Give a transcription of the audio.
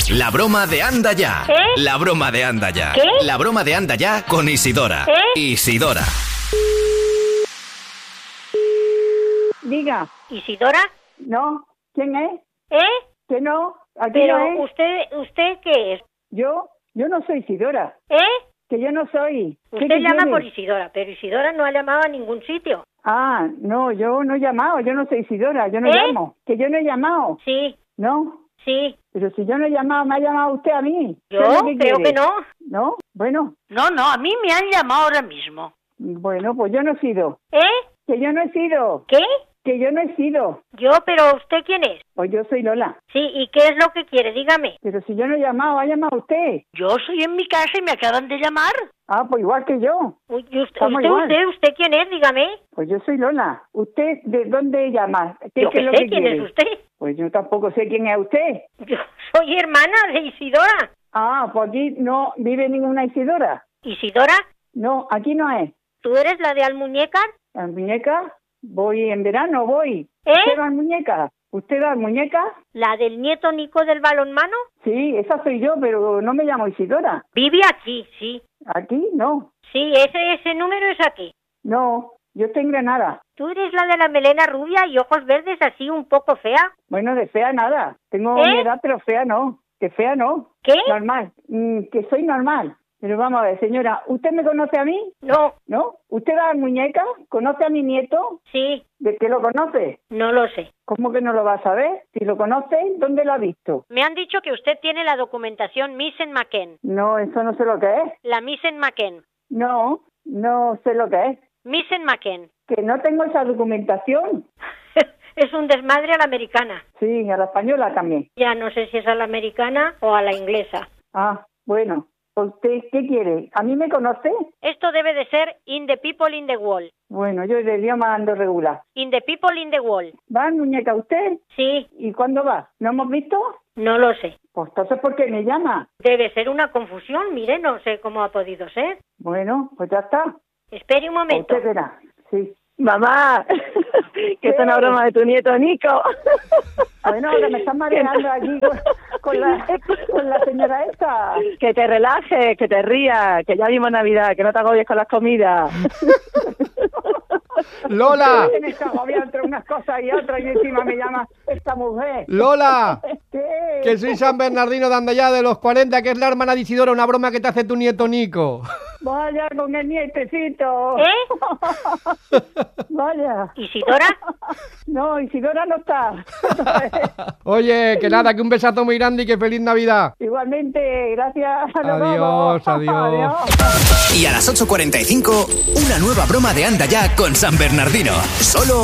La broma de Anda Ya. La broma de Anda Ya. ¿Qué? La broma de Anda Ya con Isidora. Isidora. Diga. ¿Isidora? No. ¿Quién es? Que no. Aquí Pero no es. ¿usted qué es? Yo no soy Isidora. Que yo no soy. Usted llama por Isidora, pero Isidora no ha llamado a ningún sitio. Ah, no, yo no he llamado. Yo no soy Isidora. Yo no llamo. Que yo no he llamado. Sí. ¿No? Sí. Pero si yo no he llamado, me ha llamado usted a mí. Yo creo que no. ¿No? Bueno. No, a mí me han llamado ahora mismo. Bueno, pues yo no he sido. Que yo no he sido. ¿Qué? Que yo no he sido. Pero ¿usted quién es? Pues yo soy Lola. Sí, ¿y qué es lo que quiere? Dígame. Pero si yo no he llamado, ha llamado usted. Yo soy en mi casa y me acaban de llamar. Ah, pues igual que yo. ¿Usted quién es? Dígame. Pues yo soy Lola. ¿Usted de dónde llama? Yo qué sé quién es usted. Pues yo tampoco sé quién es usted. Yo soy hermana de Isidora. Ah, pues aquí no vive ninguna Isidora. ¿Isidora? No, aquí no es. ¿Tú eres la de Almuñécar? ¿Almuñécar? Voy en verano, voy. ¿Usted va al muñeca? ¿Usted va al muñeca? ¿La del nieto Nico del balonmano? Sí, esa soy yo, pero no me llamo Isidora. Vive aquí, sí. ¿Aquí? No. Sí, ese número es aquí. No, yo estoy en Granada. ¿Tú eres la de la melena rubia y ojos verdes así un poco fea? Bueno, de fea nada. Tengo mi edad, pero fea no. Que fea no. ¿Qué? Normal. Que soy normal. Pero vamos a ver, señora, ¿usted me conoce a mí? No. ¿No? ¿Usted va a muñeca? ¿Conoce a mi nieto? Sí. ¿De qué lo conoce? No lo sé. ¿Cómo que no lo va a saber? Si lo conoce, ¿dónde lo ha visto? Me han dicho que usted tiene la documentación Missen McKen. No, eso no sé lo que es. La Missen McKen. No sé lo que es. Missen McKen. Que no tengo esa documentación. Es un desmadre a la americana. Sí, a la española también. Ya no sé si es a la americana o a la inglesa. Ah, bueno. ¿Usted qué quiere? ¿A mí me conoce? Esto debe de ser In the People in the Wall. Bueno, yo de idioma ando regular. In the People in the Wall. ¿Va, muñeca, usted? Sí. ¿Y cuándo va? ¿No hemos visto? No lo sé. Pues entonces, ¿por qué me llama? Debe ser una confusión, mire, no sé cómo ha podido ser. Bueno, pues ya está. Espere un momento. Usted verá, sí. Mamá, que es una broma de tu nieto Nico. Bueno, ahora me están mareando allí con la señora esta. Que te relajes, que te rías, que ya vimos Navidad, que no te agobies con las comidas. Lola. Tienes que agobiar entre unas cosas y otras y encima me llama esta mujer. Lola. ¿Qué? Que soy San Bernardino de Andaya de los 40, que es la hermana de Isidora, una broma que te hace tu nieto Nico. Vaya con el nietecito. Vaya. ¿Isidora? No, Isidora no está. Oye, que nada, que un besazo muy grande y que feliz Navidad. Igualmente, gracias. Adiós, adiós. Y a las 8:45, una nueva broma de Anda Ya con San Bernardino. Solo